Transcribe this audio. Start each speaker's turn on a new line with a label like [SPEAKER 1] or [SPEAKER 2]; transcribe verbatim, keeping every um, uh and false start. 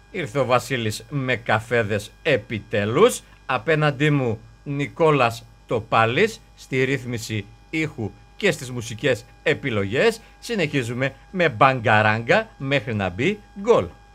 [SPEAKER 1] Ήρθε ο Βασίλης με καφέδες επιτέλους. Απέναντί μου Νικόλας Τοπάλης στη ρύθμιση ήχου και στις μουσικές επιλογές. Συνεχίζουμε με μπαγκαράγκα μέχρι να μπει γκολ.